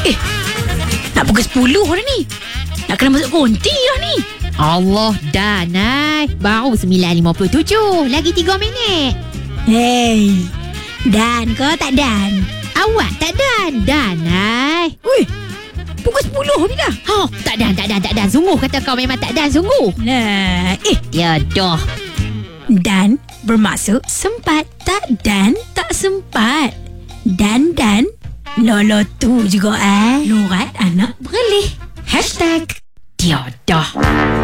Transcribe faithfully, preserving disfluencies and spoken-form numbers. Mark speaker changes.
Speaker 1: Eh, nak pukul sepuluh dah ni. Nak kena masuk konti dah ni.
Speaker 2: Allah, Danai. Baru sembilan lima puluh tujuh. Lagi tiga minit.
Speaker 1: Hei, Dan ke tak Dan?
Speaker 2: Awak tak Dan. Danai.
Speaker 1: Ui, pukul sepuluh ni dah.
Speaker 2: Oh, tak Dan, tak Dan, tak Dan. Sungguh kata kau memang tak Dan, sungguh.
Speaker 1: Lah, eh.
Speaker 2: Ya dah.
Speaker 1: Dan bermaksud sempat. Tak Dan, tak sempat. Dan Dan Lolo tu juga eh. Lorat anak berlih. Hashtag
Speaker 2: Tiada.